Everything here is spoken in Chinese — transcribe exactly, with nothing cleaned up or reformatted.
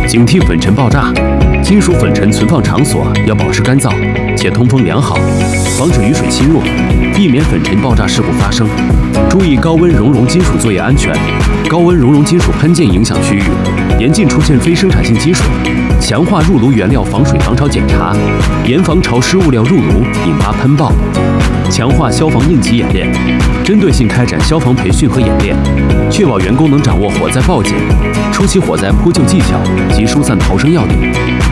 警惕粉尘爆炸。金属粉尘存放场所要保持干燥且通风良好，防止雨水侵入，避免粉尘爆炸事故发生。注意高温熔融金属作业安全，高温熔融金属喷溅影响区域，严禁出现非生产性积水。强化入炉原料防水防潮检查，严防潮湿物料入炉引发喷爆。强化消防应急演练，针对性开展消防培训和演练，确保员工能掌握火灾报警、初期火灾扑救技巧及疏散逃生要领。